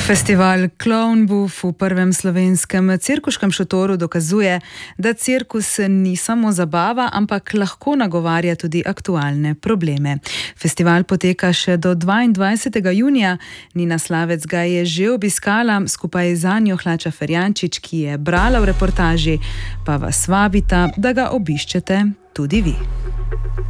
Festival Clown Buff v prvem slovenskem cirkuškem šotoru dokazuje, da cirkus ni samo zabava, ampak lahko nagovarja tudi aktualne probleme. Festival poteka še do 22. junija, Nina Slavec ga je že obiskala, skupaj z Anjo Hlača Ferjančič, ki je brala v reportaži, pa vas vabita, da ga obiščete tudi vi.